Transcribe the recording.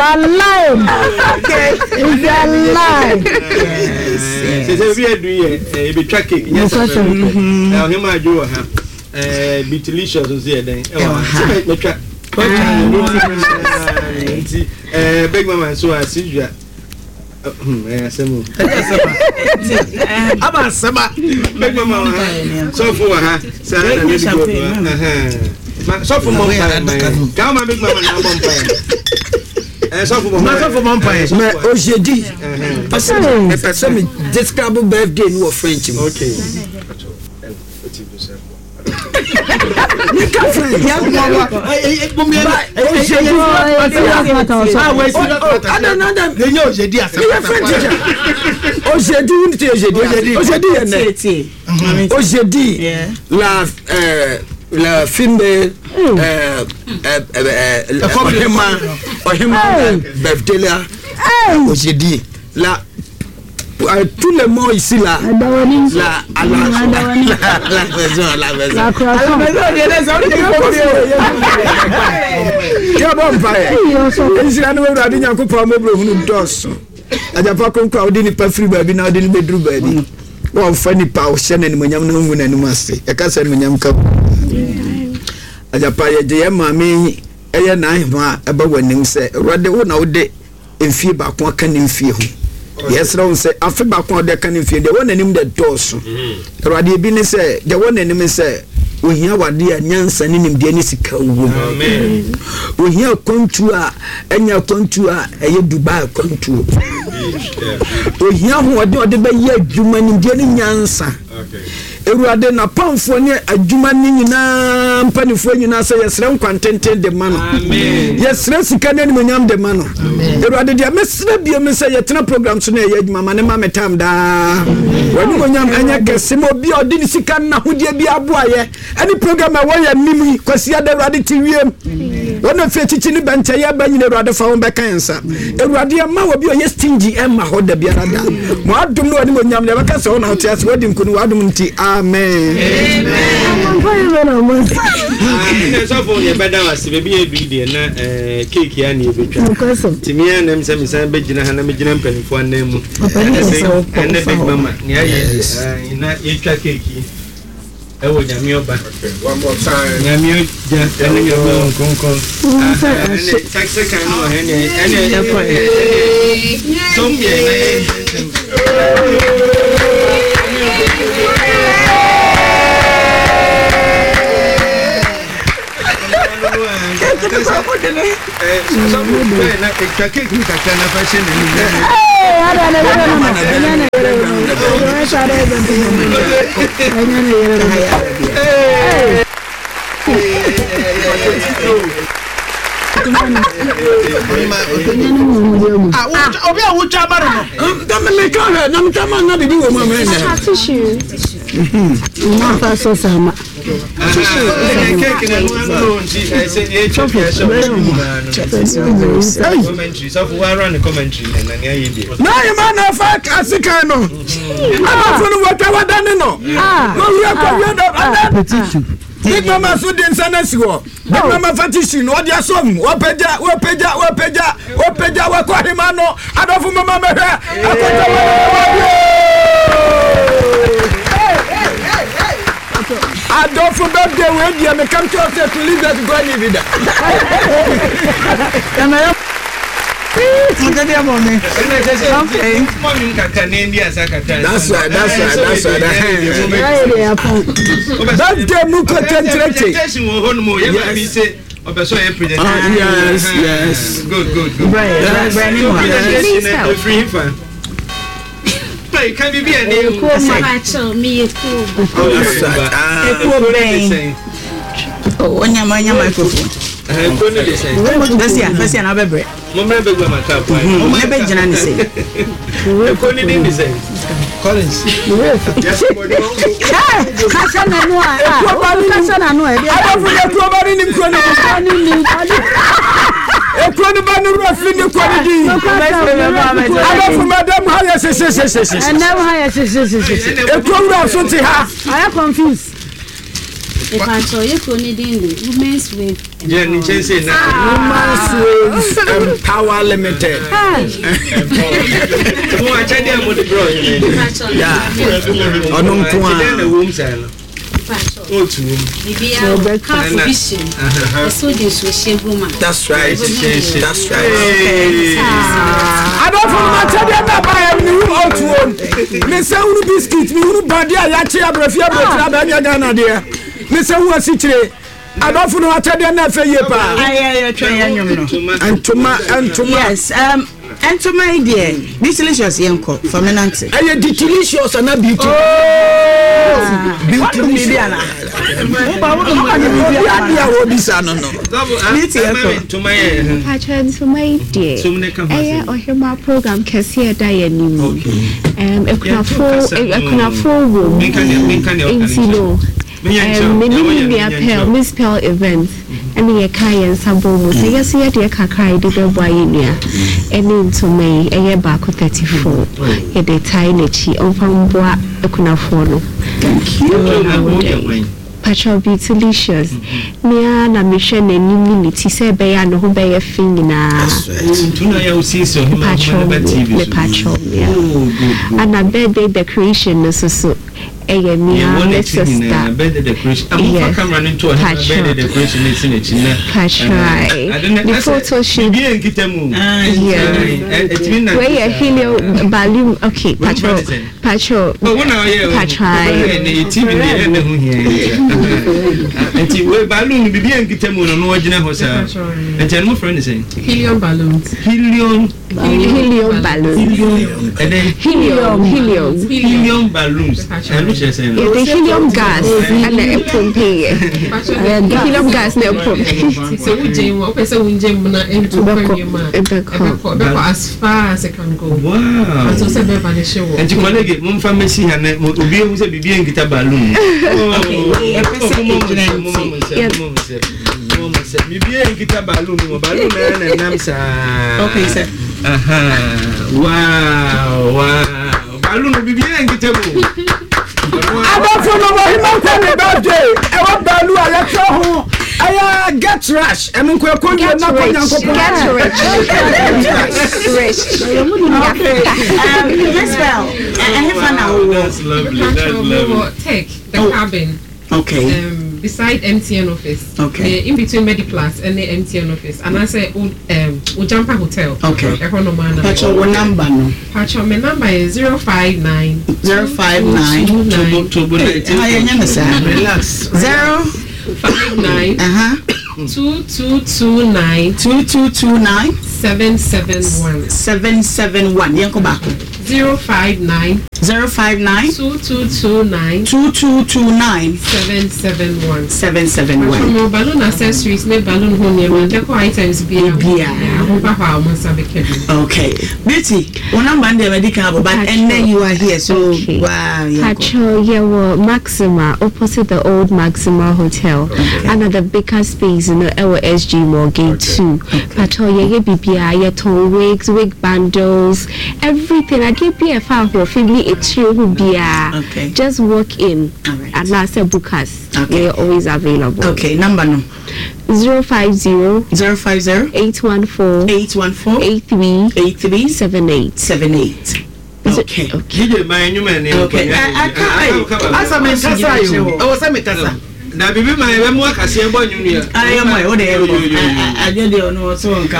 alive. Okay. He's alive. Say we do here. Be tracking. Yes. Now him I do be delicious on say then. Me track. Big mama so I see you. Asemu. Aba sema. Big mama. So for ha. Say na dey go. So for mama. Come on big mama na bomb pie. So for mama. So for mama pie. Mais aujourd'hui parce que personne me describe birthday no French. Okay. Aujourd'hui, la film birthday là aujourd'hui là tout le monde ici là à la maison ya bon paye insira no wura dinya ko pa mobro hunu dos ajapa ko kwa odi ni pa free baby na odi ni bedru baby wo fa ni pa o hye na ni manyam na ngu na ni mase e ka se ni manyam ka ajapa ye je ye mame eye na ahwa e ba wanim se rode wo na wo de emfie ba ko aka ni mfie ho yes no say afi ba ko de aka ni mfie de wo na nim de dos rode bi ni se de wo na nim se ohia wade a nyansa ni nimde ni sika wo amen ohia kontu a enya kontu a eye Dubai kontu ohia ho wade be ye adwuma nimde ni nyansa okay Eruade na pamfo ne adwuma ni nyina mpanifo nyina sɛ yɛsrɛ nkwantenten de ma no amen yɛsrɛ sika ne nyam de ma no Eruade de mesrɛ bia me sɛ yɛtena program so na yɛ adwuma ma ne ma metam da wani nyam anya kɛse mo bia ɔde ni sika na hodie bia aboayɛ ani program a wɔyɛ nimi kwasi ada Eruade ti wiem wɔna fe chichi ni bɛnkyɛ yɛ ba nyina Eruade fa wɔn bɛka nsa Eruade ma wɔ bia yɛ stingy ɛma hɔ da bia da mo adom no wani nyam ne bɛka sɛ wɔna hotias wɔdi nkunu wadom nti amen. Amen. So for your better was baby a video na cake ya ni betwa. Timia na msa msa begina ha na megina mpanifo anam. And the big mama. Ya na yetwa cake. Ewo nyame oba. One more time. Nyame ja ene nyame konkon. Taxi kan no ene Zombie obi a wucha maro no dame me ka na mtama na bibi wo mama na Tissue. Ma fa so sama. cake na no nti say commentary so for run the commentary na na yedi na ye ma na fa asika no abafu no wata ne no no we akwa do Big mama so den sana siwo Big mama fatishi no odi asom opeja wa kwa hima no adofu mama mehwe akoto adofu birthday we dia me come to us to leave that go any vida okay morning kakane ndia sakata that's right birthday mu ko tentrete wo hono mo ye ba mi say obeso ye present yes good free fan play can be any ko ma cho mi ko oh nyama microphone ko ne dey say Fasia na bebre mo me be gba maka boy mo me be jina ni say ko ne dey say Collins Kasa na no a kasa na no e bia adofu de ko bari ni ko ne Ekwani banu rofi ni kwani di. Adofu madam haya se. And now haya se. Ekwani rofi ti ha. I am confused. If I saw you couldn't women's wave. Yeah, ni chense na. Women's Wave Power Limited. Mo achade am the bro. Yeah. Onu nko a. a. Na wom say no. Oh, to him. That's right. That's right. I don't know what I buy a new out. Miss Own biscuit, me body, I actually have a few of Ghana dear. Miss Own was it. I don't know what I did not for you. Yes, and to my dear, this delicious young cook for me, Nancy. I am delicious and not beautiful. Beautiful. To my dear, I hear my program, Cassia Diane. Miss Pearl events. And the Kai and Sabo, say, yes, yet your cacai did a boy in here. And into May, a year back of 34. A day tiny chi on from Bois, a Kunafono. Thank you. Patrol be delicious. Mia na mission and immunity say by an who by a thing in a patrol, the patrol. And a birthday decoration is so. Yes, the photo shoot. Where a helium balloon. Okay, patrol. Balloon be being Kitamo no original house. And tell my friend is saying Helium balloons. Helium balloons. The helium gas and the pump. The helium gas no pump. So we jam up as a winjam into as far as I can go. Wow. And so say be show. And you colleague mum pharmacy and obi who say be being guitar balloon. Okay, sir. Wow. Balloon will be being guitar. I don't know what him birthday. I want Balu Alexa. I get rush. I mean, get Yes, well, that's lovely. Take the cabin. Okay. Beside MTN office. Okay. In between Mediplas and the MTN office. And I say, Ujampa Hotel. Okay. Pacho, what number? No. Pacho, my number is 059 Relax. 059 2229 2229 771 Yanko back. 059 2229 771 From balloon accessories, make balloon home deco items be okay. Beauty, one number medical, but and then you are here, so wow. Patrol, Maxima opposite the old Maxima Hotel. Another bigger space in the LSG Mall Gate 2. Patrol, BPI, tone wigs, wig bundles, everything. I give you a file for family. It's you who be okay. Just walk in and last book us. Okay. We're always available. Okay, number no 050 814 8378. Okay. Okay. My new man. Okay. I